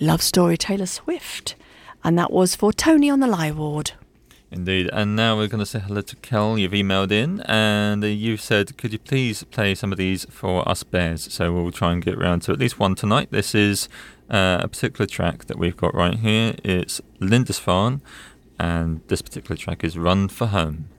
Love Story Taylor Swift. And that was for Tony on the Lie Ward. Indeed. And now we're going to say hello to Kel. You've emailed in and you said, could you please play some of these for us bears? So we'll try and get around to at least one tonight. This is a particular track that we've got right here. It's Lindisfarne, and this particular track is Run for Home.